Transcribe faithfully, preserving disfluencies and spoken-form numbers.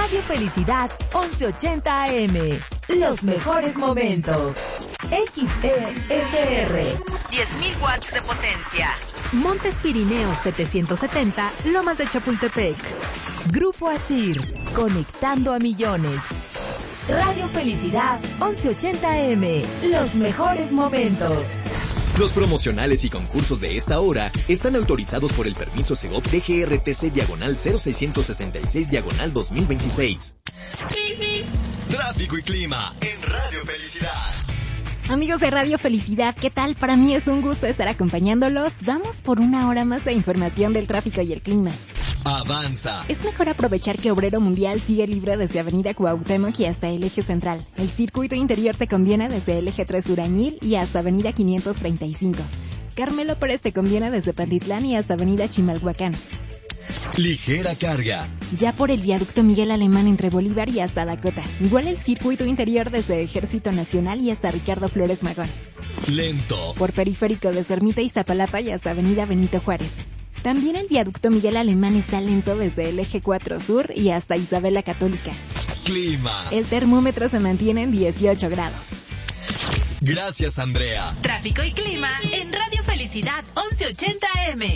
Radio Felicidad once ochenta A M. Los mejores momentos. X E S R. diez mil watts de potencia. Montes Pirineos setecientos setenta, Lomas de Chapultepec. Grupo Asir, conectando a millones. Radio Felicidad once ochenta A M. Los mejores momentos. Los promocionales y concursos de esta hora están autorizados por el permiso Segov D G R T C diagonal cero seiscientos sesenta y seis diagonal dos mil veintiséis. Tráfico y clima en Radio Felicidad. Amigos de Radio Felicidad, ¿qué tal? Para mí es un gusto estar acompañándolos. Vamos por una hora más de información del tráfico y el clima. Avanza. Es mejor aprovechar que Obrero Mundial sigue libre desde Avenida Cuauhtémoc y hasta el eje central. El circuito interior te conviene desde el eje tres Durañil y hasta Avenida quinientos treinta y cinco. Carmelo Pérez te conviene desde Pantitlán y hasta Avenida Chimalhuacán. Ligera carga. Ya por el viaducto Miguel Alemán entre Bolívar y hasta Dakota. Igual el circuito interior desde Ejército Nacional y hasta Ricardo Flores Magón. Lento. Por periférico desde Ermita Iztapalapa y hasta Avenida Benito Juárez. También el viaducto Miguel Alemán está lento desde el eje cuatro Sur y hasta Isabel la Católica. Clima. El termómetro se mantiene en dieciocho grados. Gracias, Andrea. Tráfico y clima en Radio Felicidad once ochenta A M.